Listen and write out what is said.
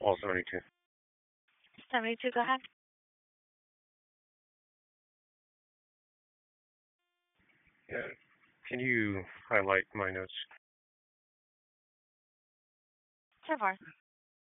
All 72. 72, go ahead. Yeah. Can you highlight my notes? So far.